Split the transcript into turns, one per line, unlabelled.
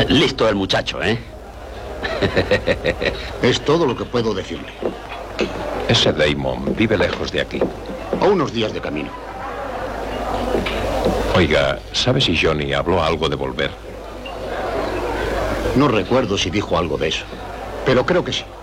Listo el muchacho, ¿eh?
Es todo lo que puedo decirle.
Ese Damon vive lejos de aquí.
A unos días de camino.
Oiga, ¿sabe si Johnny habló algo de volver?
No recuerdo si dijo algo de eso, pero creo que sí.